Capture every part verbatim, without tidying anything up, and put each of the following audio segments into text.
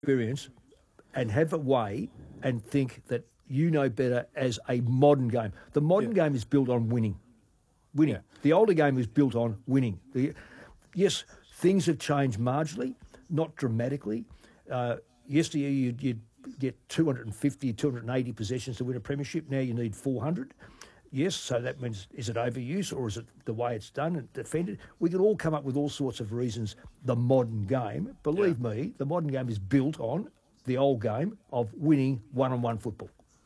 experience and have a way and think that you know better as a modern game. The modern yeah. game is built on winning. Winning. Yeah. The older game is built on winning. The, yes, things have changed marginally, not dramatically. Uh, yesterday you'd, you'd get two hundred fifty, two hundred eighty possessions to win a premiership. Now you need four hundred. Yes, so that means, is it overuse or is it the way it's done and defended? We can all come up with all sorts of reasons. The modern game, believe yeah. me, the modern game is built on the old game of winning one-on-one football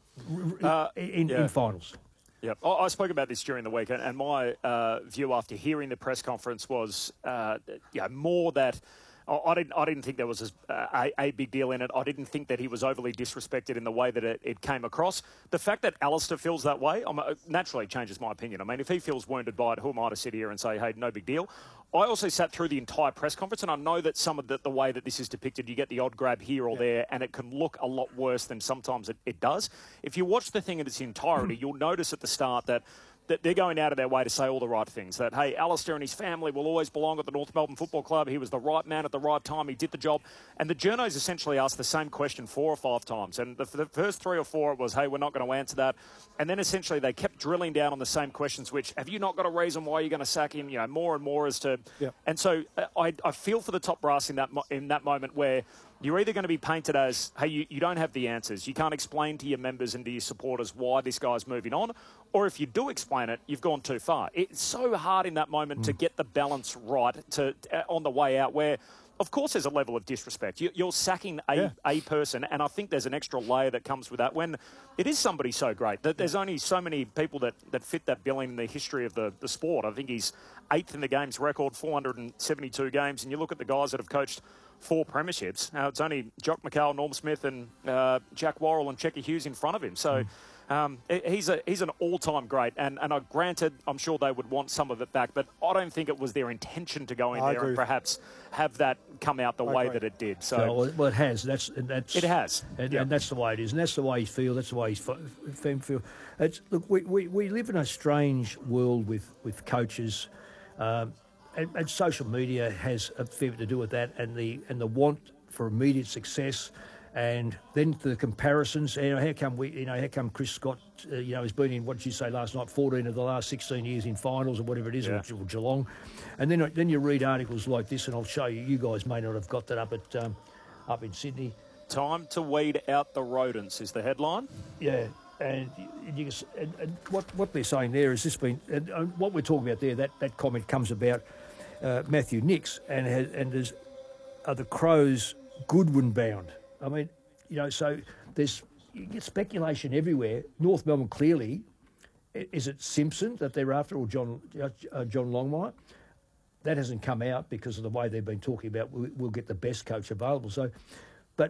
uh, in, yeah. in finals. Yep. I spoke about this during the week, and my uh, view after hearing the press conference was uh, yeah, more that I didn't. I didn't think there was a, a big deal in it. I didn't think that he was overly disrespected in the way that it, it came across. The fact that Alistair feels that way I'm, naturally changes my opinion. I mean, if he feels wounded by it, who am I to sit here and say, "Hey, no big deal"? I also sat through the entire press conference, and I know that some of the, the way that this is depicted, you get the odd grab here or yeah. there, and it can look a lot worse than sometimes it, it does. If you watch the thing in its entirety, you'll notice at the start that that they're going out of their way to say all the right things, that, hey, Alistair and his family will always belong at the North Melbourne Football Club. He was the right man at the right time. He did the job. And the journos essentially asked the same question four or five times. And the, the first three or four, it was, hey, we're not going to answer that. And then essentially they kept drilling down on the same questions, which, have you not got a reason why you're going to sack him? You know, more and more as to... Yeah. And so I, I feel for the top brass in that in that moment where you're either going to be painted as, hey, you, you don't have the answers. You can't explain to your members and to your supporters why this guy's moving on. Or if you do explain it, you've gone too far. It's so hard in that moment mm. to get the balance right to uh, on the way out where, of course, there's a level of disrespect. You, you're sacking a, yeah. a person, and I think there's an extra layer that comes with that when it is somebody so great. That there's only so many people that, that fit that billing in the history of the, the sport. I think he's eighth in the games record, four hundred seventy-two games, and you look at the guys that have coached four premierships. Now, it's only Jock McHale, Norm Smith, and uh, Jack Worrell and Checker Hughes in front of him. So um, he's a he's an all-time great. And, and I granted, I'm sure they would want some of it back, but I don't think it was their intention to go in I there agree. and perhaps have that come out the I way agree. that it did. So no, well, it has. That's that's it has, and, yep. and that's the way it is, and that's the way he feels. That's the way he's feel. It's, look, we, we, we live in a strange world with with coaches. Um, And, and social media has a fair bit to do with that, and the and the want for immediate success, and then the comparisons. You know, how come we? You know, how come Chris Scott? Uh, you know, has been in, what did you say last night? fourteen of the last sixteen years in finals or whatever it is, yeah. or, or Geelong, and then then you read articles like this, and I'll show you. You guys may not have got that up at um, up in Sydney. Time to weed out the rodents is the headline. Yeah. And, you, and, and what what they're saying there is this been and, and what we're talking about there. That, that comment comes about uh, Matthew Nicks and has, and is are the Crows Goodwin bound? I mean, you know, so there's you get speculation everywhere. North Melbourne clearly, is it Simpson that they're after or John uh, John Longmire? That hasn't come out because of the way they've been talking about. We, we'll get the best coach available. So, but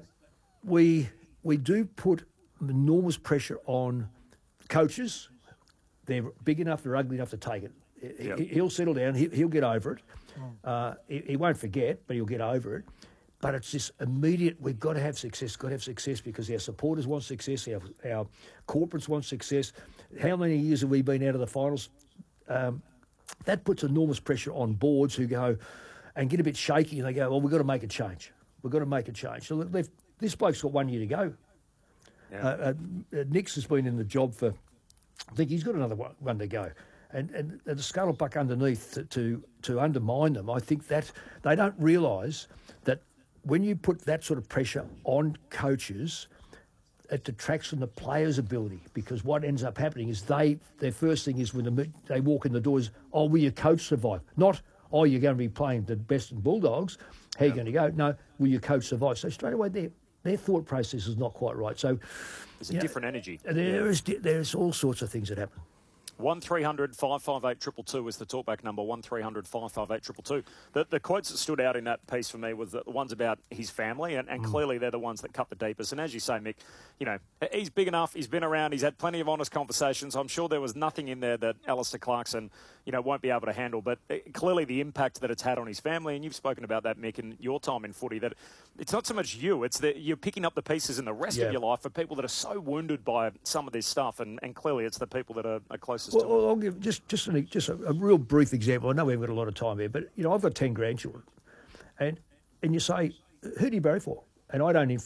we we do put enormous pressure on coaches. They're big enough, they're ugly enough to take it. Yep. He'll settle down, he'll get over it. Uh, he won't forget, but he'll get over it. But it's this immediate, we've got to have success, got to have success because our supporters want success, our, our corporates want success. How many years have we been out of the finals? Um, that puts enormous pressure on boards who go and get a bit shaky and they go, well, we've got to make a change. We've got to make a change. So this bloke's got one year to go. Yeah. Uh, uh, Nicks has been in the job for, I think he's got another one, one to go. And, and the scuttlebutt underneath to, to to undermine them, I think that they don't realise that when you put that sort of pressure on coaches, it detracts from the players' ability because what ends up happening is they, their first thing is when the, they walk in the doors, oh, will your coach survive? Not, oh, you're going to be playing the best in Bulldogs, how are you going to go? No, will your coach survive? So straight away there. Their thought process is not quite right. So there's a different know, energy. There is there's all sorts of things that happen. one three hundred five five eight two two two is the talkback number, one three hundred five five eight two two two. The, the quotes that stood out in that piece for me was the ones about his family, and, and mm. clearly they're the ones that cut the deepest. And as you say, Mick, you know, he's big enough, he's been around, he's had plenty of honest conversations. I'm sure there was nothing in there that Alistair Clarkson, you know, won't be able to handle. But it, clearly the impact that it's had on his family, and you've spoken about that, Mick, in your time in footy, that it's not so much you, it's that you're picking up the pieces in the rest yeah. of your life for people that are so wounded by some of this stuff, and, and clearly it's the people that are, are closest well, to well, it. I'll give just just, an, just a, a real brief example. I know we haven't got a lot of time here, but, you know, I've got ten grandchildren. And and you say, who do you barrack for? and I don't